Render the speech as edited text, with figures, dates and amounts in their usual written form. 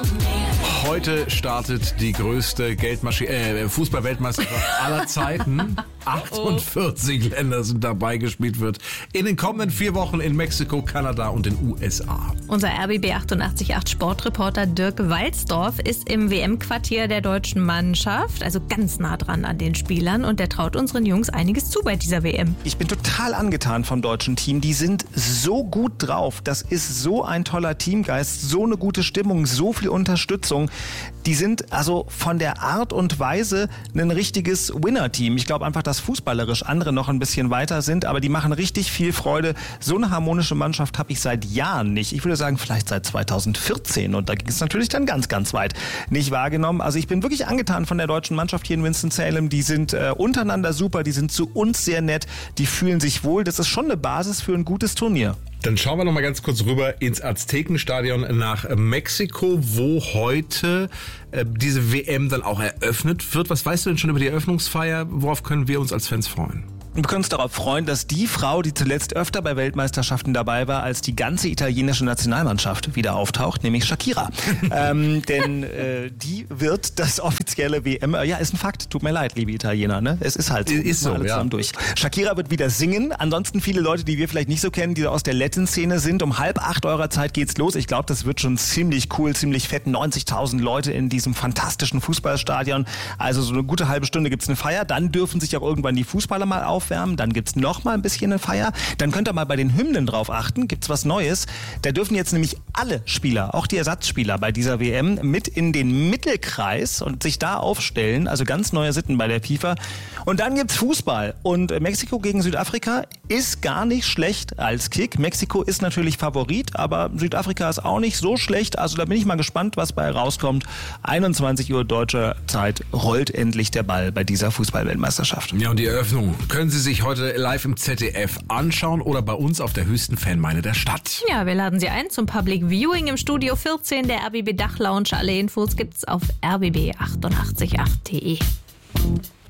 Heute startet die größte Fußball-Weltmeisterschaft aller Zeiten. 48 Länder sind dabei, gespielt wird in den kommenden 4 Wochen in Mexiko, Kanada und den USA. Unser RBB 88.8 Sportreporter Dirk Walzdorf ist im WM-Quartier der deutschen Mannschaft, also ganz nah dran an den Spielern, und der traut unseren Jungs einiges zu bei dieser WM. Ich bin total angetan vom deutschen Team. Die sind so gut drauf. Das ist so ein toller Teamgeist, so eine gute Stimmung, so viel Unterstützung. Die sind also von der Art und Weise ein richtiges Winner-Team. Ich glaube einfach, dass fußballerisch andere noch ein bisschen weiter sind, aber die machen richtig viel Freude. So eine harmonische Mannschaft habe ich seit Jahren nicht. Ich würde sagen, vielleicht seit 2014, und da ging es natürlich dann ganz, ganz weit, nicht wahrgenommen. Also ich bin wirklich angetan von der deutschen Mannschaft hier in Winston-Salem. Die sind untereinander super, die sind zu uns sehr nett, die fühlen sich wohl. Das ist schon eine Basis für ein gutes Turnier. Dann schauen wir noch mal ganz kurz rüber ins Aztekenstadion nach Mexiko, wo heute diese WM dann auch eröffnet wird. Was weißt du denn schon über die Eröffnungsfeier? Worauf können wir uns als Fans freuen? Wir können uns darauf freuen, dass die Frau, die zuletzt öfter bei Weltmeisterschaften dabei war, als die ganze italienische Nationalmannschaft wieder auftaucht, nämlich Shakira. Denn die wird das offizielle WM... Ja, ist ein Fakt. Tut mir leid, liebe Italiener. Ne? Es ist halt so. Ist so, alle zusammen durch. Shakira wird wieder singen. Ansonsten viele Leute, die wir vielleicht nicht so kennen, die aus der Latin-Szene sind. Um 7:30 eurer Zeit geht's los. Ich glaube, das wird schon ziemlich cool, ziemlich fett. 90.000 Leute in diesem fantastischen Fußballstadion. Also so eine gute halbe Stunde gibt's eine Feier. Dann dürfen sich auch irgendwann die Fußballer mal aufwärmen. Dann gibt's noch mal ein bisschen eine Feier. Dann könnt ihr mal bei den Hymnen drauf achten. Gibt's was Neues. Da dürfen jetzt nämlich alle Spieler, auch die Ersatzspieler bei dieser WM, mit in den Mittelkreis und sich da aufstellen. Also ganz neue Sitten bei der FIFA. Und dann gibt's Fußball. Und Mexiko gegen Südafrika ist gar nicht schlecht als Kick. Mexiko ist natürlich Favorit, aber Südafrika ist auch nicht so schlecht. Also da bin ich mal gespannt, was bei rauskommt. 21 Uhr deutscher Zeit rollt endlich der Ball bei dieser Fußball-Weltmeisterschaft. Ja, und die Eröffnung können Sie sich heute live im ZDF anschauen oder bei uns auf der höchsten Fanmeile der Stadt. Ja, wir laden Sie ein zum Public Viewing im Studio 14 der RBB Dachlounge. Alle Infos gibt's auf rbb888.de.